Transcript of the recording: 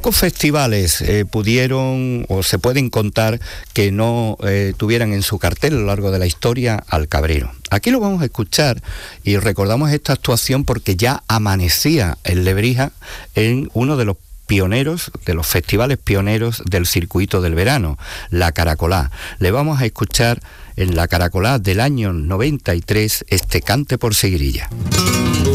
Pocos festivales pudieron o se pueden contar que no tuvieran en su cartel a lo largo de la historia al Cabrero. Aquí lo vamos a escuchar y recordamos esta actuación porque ya amanecía en Lebrija en uno de los pioneros, de los festivales pioneros del circuito del verano, la Caracolá. Le vamos a escuchar en la Caracolá del año 93 este Cante por Seguirilla.